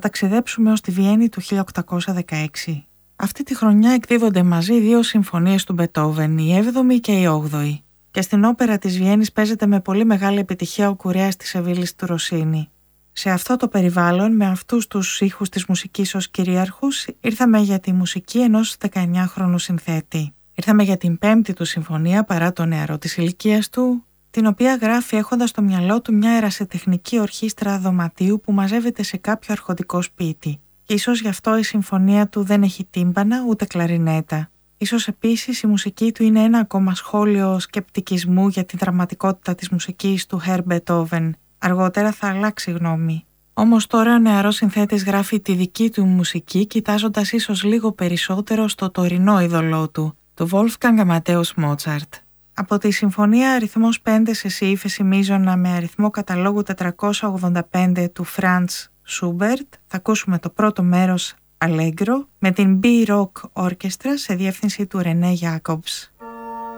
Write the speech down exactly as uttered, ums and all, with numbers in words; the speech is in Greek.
ταξιδέψουμε ως τη Βιέννη του χίλια οκτακόσια δεκαέξι. Αυτή τη χρονιά εκδίδονται μαζί δύο συμφωνίες του Μπετόβεν, η έβδομη και η όγδοη. Και στην όπερα της Βιέννης παίζεται με πολύ μεγάλη επιτυχία ο κουρέας της Σεβίλης του Ροσίνη. Σε αυτό το περιβάλλον, με αυτούς τους ήχους της μουσικής ως κυρίαρχους, ήρθαμε για τη μουσική ενός δεκαεννιάχρονου συνθέτη. Ήρθαμε για την πέμπτη του συμφωνία παρά το νεαρό της ηλικίας του, την οποία γράφει έχοντας στο μυαλό του μια ερασιτεχνική ορχήστρα δωματίου που μαζεύεται σε κάποιο αρχοντικό σπίτι. Και ίσως γι' αυτό η συμφωνία του δεν έχει τύμπανα ούτε κλαρινέτα. Ίσως επίσης η μουσική του είναι ένα ακόμα σχόλιο σκεπτικισμού για την δραματικότητα της μουσικής του Herr Beethoven. Αργότερα θα αλλάξει γνώμη. Όμως τώρα ο νεαρός συνθέτης γράφει τη δική του μουσική, κοιτάζοντας ίσως λίγο περισσότερο στο τωρινό είδωλό του, το Wolfgang Amadeus Mozart. Από τη συμφωνία αριθμός πέντε σε σι ύφεση μείζωνα με αριθμό καταλόγου τετρακόσια ογδόντα πέντε του Franz Schubert θα ακούσουμε το πρώτο μέρος Allegro με την B-Rock Orchestra σε διεύθυνση του René Jacobs.